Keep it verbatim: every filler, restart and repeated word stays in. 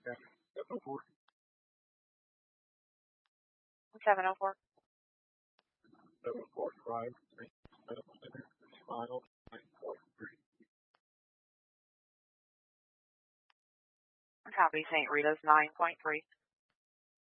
seven oh four. seven four five, Smile, nine four three. Copy Saint Rita's nine point three.